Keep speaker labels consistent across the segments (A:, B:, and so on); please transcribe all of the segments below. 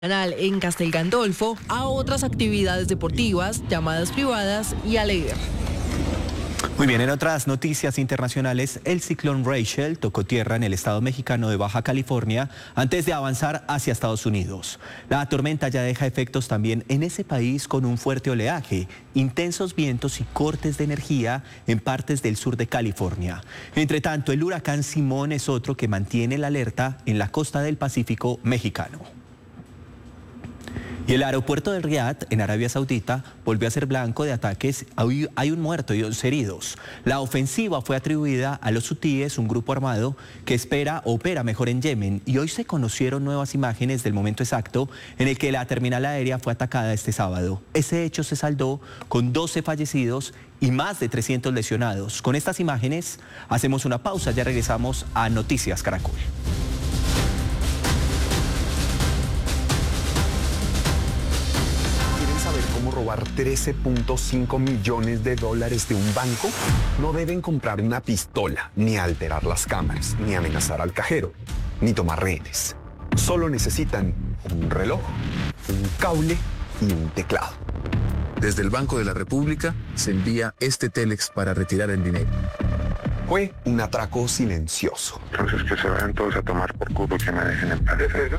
A: En Castel Gandolfo a otras actividades deportivas, llamadas privadas y a leer.
B: Muy bien, en otras noticias internacionales, el ciclón Rachel tocó tierra en el estado mexicano de Baja California antes de avanzar hacia Estados Unidos. La tormenta ya deja efectos también en ese país con un fuerte oleaje, intensos vientos y cortes de energía en partes del sur de California. Entre tanto, el huracán Simón es otro que mantiene la alerta en la costa del Pacífico mexicano. Y el aeropuerto de Riad, en Arabia Saudita, volvió a ser blanco de ataques. Hay un muerto y 11 heridos. La ofensiva fue atribuida a los hutíes, un grupo armado que opera mejor en Yemen. Y hoy se conocieron nuevas imágenes del momento exacto en el que la terminal aérea fue atacada este sábado. Ese hecho se saldó con 12 fallecidos y más de 300 lesionados. Con estas imágenes hacemos una pausa, ya regresamos a Noticias Caracol.
C: ¿Cómo robar 13.5 millones de dólares de un banco? No deben comprar una pistola, ni alterar las cámaras, ni amenazar al cajero, ni tomar rehenes. Solo necesitan un reloj, un cable y un teclado.
D: Desde el Banco de la República se envía este Telex para retirar el dinero.
C: Fue un atraco silencioso.
E: Entonces que se vayan todos a tomar por culo, que me dejen en paz.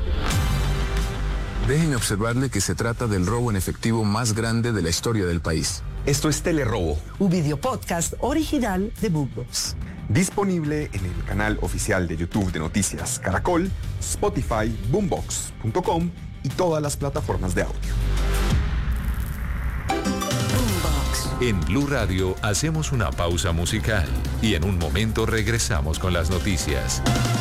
D: Déjenme observarle que se trata del robo en efectivo más grande de la historia del país.
C: Esto es Telerobo,
F: un video podcast original de Boombox.
C: Disponible en el canal oficial de YouTube de Noticias Caracol, Spotify, boombox.com y todas las plataformas de audio.
G: En Blue Radio hacemos una pausa musical y en un momento regresamos con las noticias.